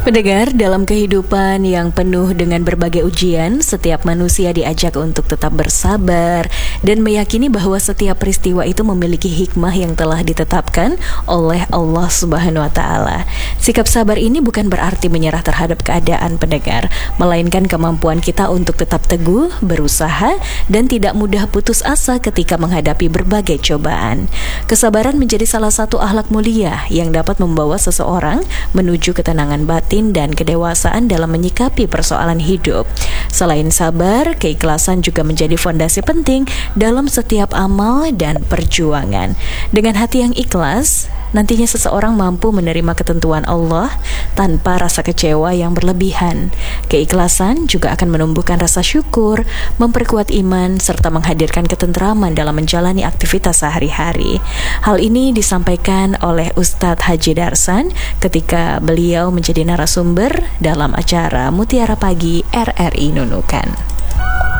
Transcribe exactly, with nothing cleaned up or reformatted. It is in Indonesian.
Pendengar, dalam kehidupan yang penuh dengan berbagai ujian, setiap manusia diajak untuk tetap bersabar dan meyakini bahwa setiap peristiwa itu memiliki hikmah yang telah ditetapkan oleh Allah Subhanahu wa taala. Sikap sabar ini bukan berarti menyerah terhadap keadaan, pendengar, melainkan kemampuan kita untuk tetap teguh, berusaha, dan tidak mudah putus asa ketika menghadapi berbagai cobaan. Kesabaran menjadi salah satu akhlak mulia yang dapat membawa seseorang menuju ketenangan batin dan kedewasaan dalam menyikapi persoalan hidup. Selain sabar, keikhlasan juga menjadi fondasi penting dalam setiap amal dan perjuangan. Dengan hati yang ikhlas, nantinya seseorang mampu menerima ketentuan Allah tanpa rasa kecewa yang berlebihan. Keikhlasan juga akan menumbuhkan rasa syukur, memperkuat iman, serta menghadirkan ketentraman dalam menjalani aktivitas sehari-hari. Hal ini disampaikan oleh Ustadz Haji Darsan ketika beliau menjadi narasumber dalam acara Mutiara Pagi R R I Nunukan.